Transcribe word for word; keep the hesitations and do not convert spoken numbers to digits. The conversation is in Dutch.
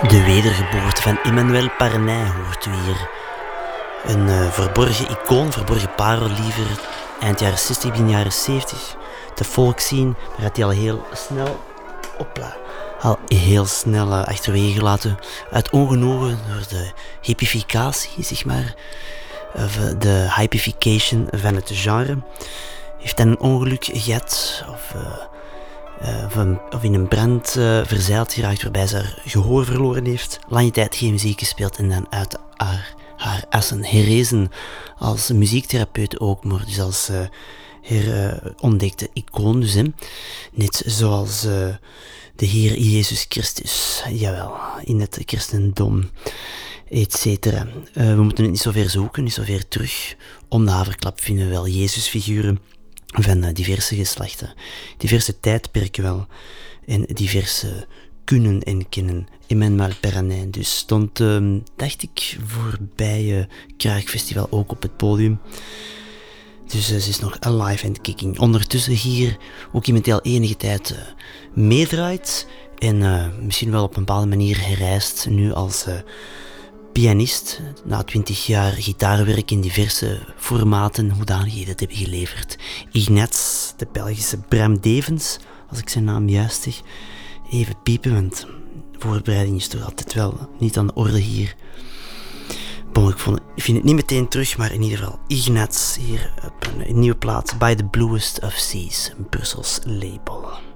De wedergeboorte van Emmanuel Parnay hoort u hier. Een uh, verborgen icoon, verborgen parel liever, eind jaren zestig, begin jaren zeventig. De volkszien, daar gaat hij al heel snel, opla, al heel snel uh, achterwege gelaten. Uit ongenoegen door de hippificatie, zeg maar, of uh, de hypification van het genre. Heeft hij een ongeluk gehad, of... Uh, Uh, of, een, of in een brand uh, verzeild geraakt waarbij ze haar gehoor verloren heeft. Lange tijd geen muziek gespeeld en dan uit haar, haar assen herrezen als muziektherapeut ook, maar dus als uh, herontdekte uh, icoon dus, hè. Net zoals uh, de Heer Jezus Christus, jawel, in het christendom, et cetera. Uh, we moeten het niet zo ver zoeken, niet zo ver terug. Om de haverklap vinden we wel Jezusfiguren van diverse geslachten, diverse tijdperken wel, en diverse kunnen en kennen. Emmanuel Parnay dus stond, uh, dacht ik, voorbij uh, Kraakfestival ook op het podium. Dus uh, ze is nog alive and kicking. Ondertussen hier ook iemand die al enige tijd uh, meedraait en uh, misschien wel op een bepaalde manier herrijst, nu als uh, pianist, na twintig jaar gitaarwerk in diverse formaten, hoedanigheden hebben geleverd. Ignaz, de Belgische Bram Devens, als ik zijn naam juist zeg. Even piepen, want voorbereiding is toch altijd wel niet aan de orde hier. Bon, ik, vond, ik vind het niet meteen terug, maar in ieder geval Ignaz hier op een, een nieuwe plaat, By the Bluest of Seas, een Brussels label.